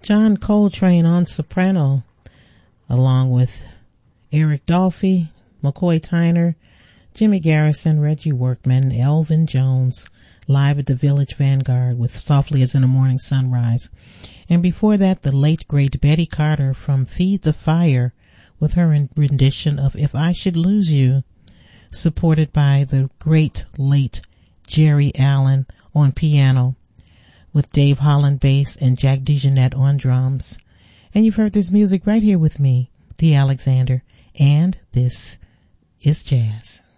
John Coltrane on soprano, along with Eric Dolphy, McCoy Tyner, Jimmy Garrison, Reggie Workman, Elvin Jones, live at the Village Vanguard with Softly as in the Morning Sunrise. And before that, the late, great Betty Carter from Feed the Fire with her rendition of If I Should Lose You, supported by the great, late Jerry Allen on piano, with Dave Holland bass and Jack DeJohnette on drums. And you've heard this music right here with me, Dee Alexander, and this is jazz.